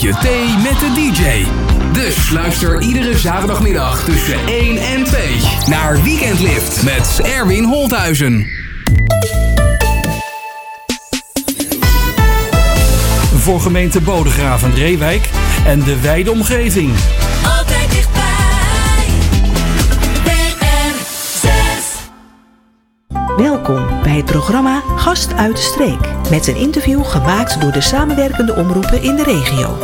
kopje thee met de DJ. Dus luister iedere zaterdagmiddag tussen 1 en 2 naar Weekendlift met Erwin Holthuizen. Voor gemeente Bodegraven, Reewijk en de wijde omgeving. Altijd dichtbij. BN6. Welkom bij het programma Gast uit de Streek. Met een interview gemaakt door de samenwerkende omroepen in de regio.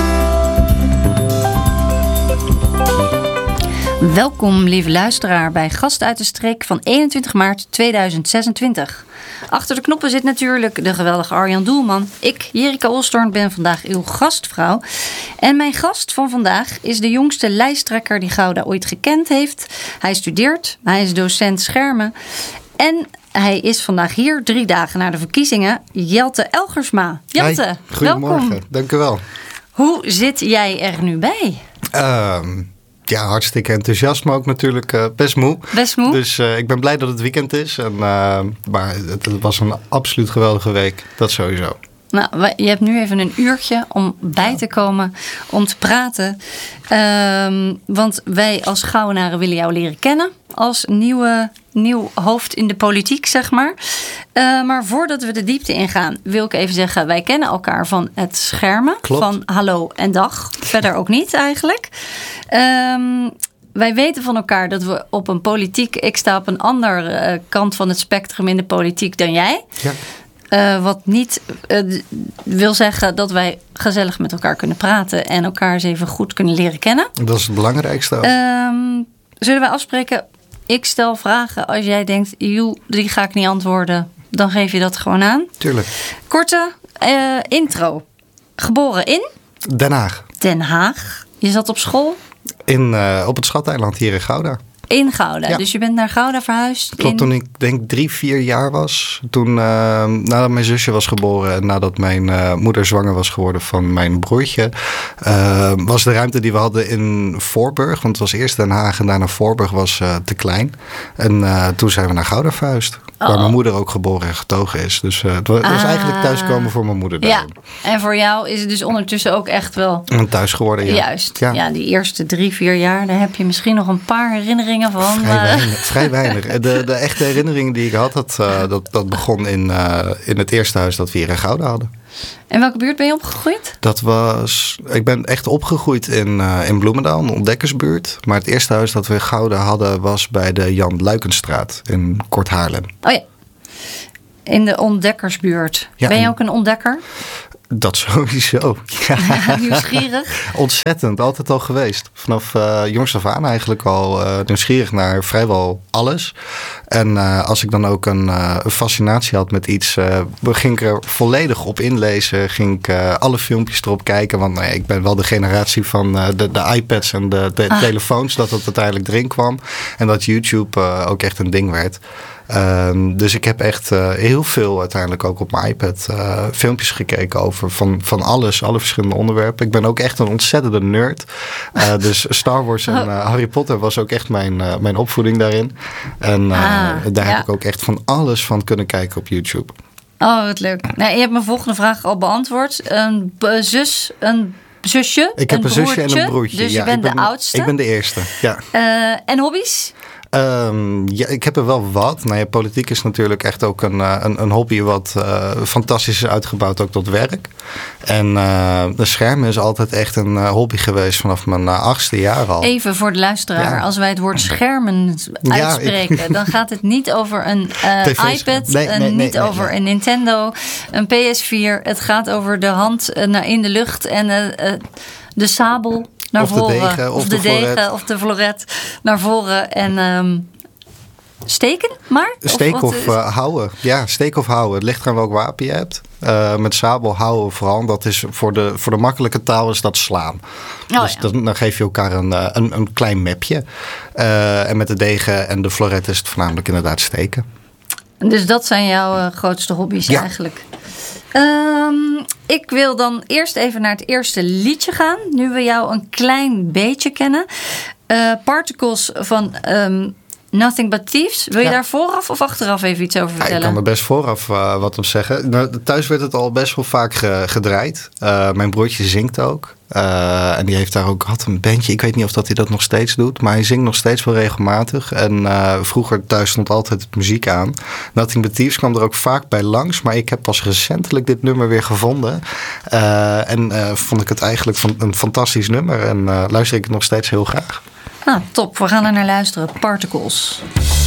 Welkom, lieve luisteraar, bij Gast uit de Streek van 21 maart 2026. Achter de knoppen zit natuurlijk de geweldige Arjan Doelman. Ik, Jerika Olstorn, ben vandaag uw gastvrouw. En mijn gast van vandaag is de jongste lijsttrekker die Gouda ooit gekend heeft. Hij studeert, hij is docent schermen. En hij is vandaag hier, 3 dagen na de verkiezingen. Jelte Elgersma. Jelte, hi, goedemorgen. welkom. Dank u wel. Hoe zit jij er nu bij? Ja, hartstikke enthousiast, maar ook natuurlijk best moe. Best moe? Dus ik ben blij dat het weekend is. Maar het was een absoluut geweldige week. Dat sowieso. Nou, je hebt nu even een uurtje om bij te komen, om te praten. Want wij als Gouwenaren willen jou leren kennen als nieuw hoofd in de politiek, zeg maar. Maar voordat we de diepte ingaan, wil ik even zeggen, wij kennen elkaar van het schermen. Klopt. Van hallo en dag. Verder ook niet eigenlijk. Wij weten van elkaar dat we op een politiek... Ik sta op een andere kant van het spectrum in de politiek dan jij. Ja. Wat niet wil zeggen dat wij gezellig met elkaar kunnen praten en elkaar eens even goed kunnen leren kennen. Dat is het belangrijkste. Zullen wij afspreken? Ik stel vragen. Als jij denkt, die ga ik niet antwoorden, dan geef je dat gewoon aan. Tuurlijk. Korte intro. Geboren in? Den Haag. Den Haag. Je zat op school? Op het Schateiland hier in Gouda. In Gouda. Ja. Dus je bent naar Gouda verhuisd? Klopt, toen ik denk 3-4 jaar was. Toen nadat mijn zusje was geboren en nadat mijn moeder zwanger was geworden van mijn broertje. Was de ruimte die we hadden in Voorburg. Want het was eerst Den Haag en daarna Voorburg was te klein. En toen zijn we naar Gouda verhuisd. Waar mijn moeder ook geboren en getogen is. Dus het was eigenlijk thuiskomen voor mijn moeder. Ja, en voor jou is het dus ondertussen ook echt wel... En thuis geworden, ja. Juist. Ja. Ja, die eerste 3-4 jaar, daar heb je misschien nog een paar herinneringen van. Vrij weinig. De echte herinneringen die ik had, dat begon in het eerste huis dat we hier in Gouda hadden. En welke buurt ben je opgegroeid? Ik ben echt opgegroeid in Bloemendaal, een ontdekkersbuurt. Maar het eerste huis dat we in Gouda hadden was bij de Jan Luikenstraat in Kort Haarlem. Oh ja, in de ontdekkersbuurt. Ja, ben je ook een ontdekker? Dat sowieso. Ja. Nieuwsgierig? Ontzettend, altijd al geweest. Vanaf jongs af aan eigenlijk al nieuwsgierig naar vrijwel alles. En als ik dan ook een fascinatie had met iets, ging ik er volledig op inlezen. Ging ik alle filmpjes erop kijken. Want ik ben wel de generatie van de iPads en de telefoons, dat het uiteindelijk erin kwam. En dat YouTube ook echt een ding werd. Dus ik heb echt heel veel uiteindelijk ook op mijn iPad filmpjes gekeken over van alles, alle verschillende onderwerpen. Ik ben ook echt een ontzettende nerd. Dus Star Wars en Harry Potter was ook echt mijn opvoeding daarin. En daar heb ik ook echt van alles van kunnen kijken op YouTube. Oh, wat leuk. Nou, je hebt mijn volgende vraag al beantwoord. Een zusje, ik heb een zusje en een broertje. Dus je bent de oudste. Ik ben de eerste, ja. En hobby's? Ja, ik heb er wel wat. Nou ja, politiek is natuurlijk echt ook een hobby wat fantastisch is uitgebouwd ook tot werk. En de schermen is altijd echt een hobby geweest vanaf mijn 8e jaar al. Even voor de luisteraar, Ja. als wij het woord schermen uitspreken, dan gaat het niet over een iPad, niet over een Nintendo, een PS4. Het gaat over de hand in de lucht en de sabel naar of voren. De degen, of de degen of de floret naar voren. En steken maar? Steken of houden. Ja, steken of houden. Het ligt eraan welk wapen je hebt. Met sabel houden vooral. Dat is voor de makkelijke taal is dat slaan. Oh, dus ja. dan geef je elkaar een klein mapje. En met de degen en de floret is het voornamelijk inderdaad steken. Dus dat zijn jouw grootste hobby's eigenlijk. Ik wil dan eerst even naar het eerste liedje gaan. Nu we jou een klein beetje kennen. Particles van Nothing But Thieves. Wil je daar vooraf of achteraf even iets over vertellen? Ik kan er best vooraf wat op zeggen. Nou, thuis werd het al best wel vaak gedraaid. Mijn broertje zingt ook. En die heeft daar ook had een bandje. Ik weet niet of dat hij dat nog steeds doet. Maar hij zingt nog steeds wel regelmatig. En vroeger thuis stond altijd muziek aan. Nothing But Thieves kwam er ook vaak bij langs. Maar ik heb pas recentelijk dit nummer weer gevonden. En vond ik het eigenlijk een fantastisch nummer. En luister ik het nog steeds heel graag. Nou, top. We gaan er naar luisteren. Particles.